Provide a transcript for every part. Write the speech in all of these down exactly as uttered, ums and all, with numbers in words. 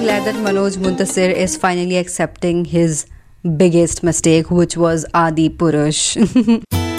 glad that Manoj Muntasir is finally accepting his biggest mistake, which was Adi Purush.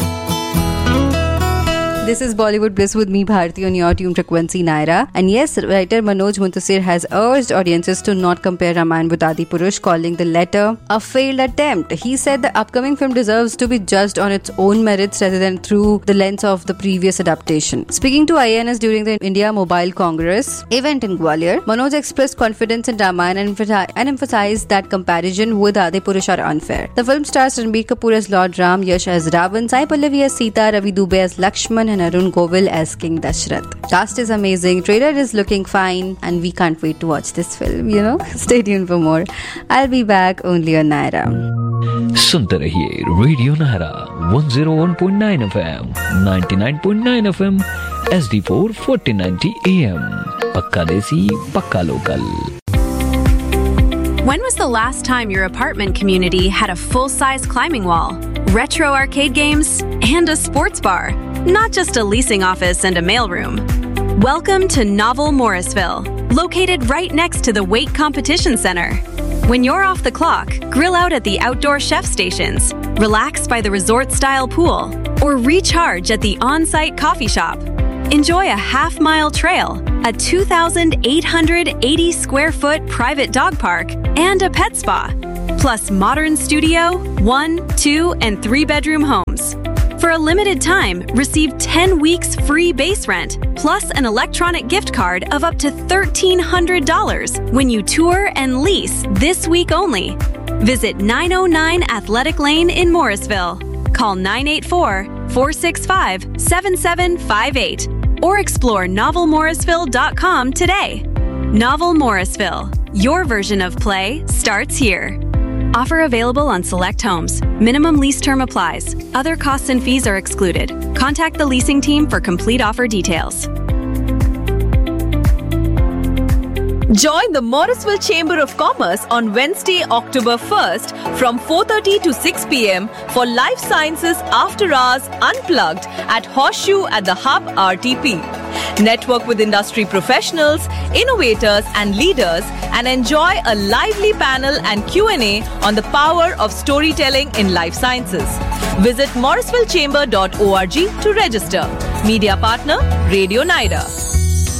This is Bollywood Bliss with me, Bharti, on your tune frequency, Naira. And yes, writer Manoj Muntasir has urged audiences to not compare Ramayana with Adi Purush, calling the latter a failed attempt. He said the upcoming film deserves to be judged on its own merits rather than through the lens of the previous adaptation. Speaking to I A N S during the India Mobile Congress event in Gwalior, Manoj expressed confidence in Ramayana and emphasized that comparison with Adi Purush are unfair. The film stars Ranbir Kapoor as Lord Ram, Yash as Ravan, Sai Pallavi as Sita, Ravi Dubey as Lakshman, and Arun Govil as King Dashrath. Cast is amazing, trailer is looking fine, and we can't wait to watch this film, you know. Stay tuned for more. I'll be back only on Naira. सुनते रहिए radio Naira one oh one point nine F M, ninety-nine point nine F M, S D four fourteen ninety A M. पक्का देसी, पक्का local. When was the last time your apartment community had a full-size climbing wall, retro arcade games, and a sports bar? Not just a leasing office and a mailroom. Welcome to Novel Morrisville, located right next to the Weight Competition Center. When you're off the clock, grill out at the outdoor chef stations, relax by the resort-style pool, or recharge at the on-site coffee shop. Enjoy a half-mile trail, a two thousand eight hundred eighty square foot private dog park, and a pet spa, plus modern studio, one, two, and three-bedroom homes. For a limited time, receive ten weeks free base rent, plus an electronic gift card of up to thirteen hundred dollars when you tour and lease this week only. Visit nine oh nine Athletic Lane in Morrisville. Call nine eight four, four six five, seven seven five eight or explore novel morrisville dot com today. Novel Morrisville, your version of play starts here. Offer available on select homes. Minimum lease term applies. Other costs and fees are excluded. Contact the leasing team for complete offer details. Join the Morrisville Chamber of Commerce on Wednesday, October first from four thirty to six p.m. for Life Sciences After Hours Unplugged at Horseshoe at the Hub R T P. Network with industry professionals, innovators and leaders and enjoy a lively panel and Q and A on the power of storytelling in life sciences. Visit morrisville chamber dot org to register. Media partner, Radio Naira.